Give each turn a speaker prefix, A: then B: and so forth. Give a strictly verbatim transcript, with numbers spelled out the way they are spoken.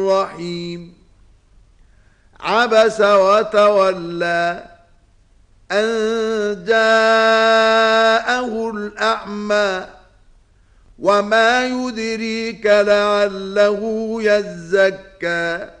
A: الرحيم عبس وتولى أن جاءه الأعمى وما يدريك لعله يزكى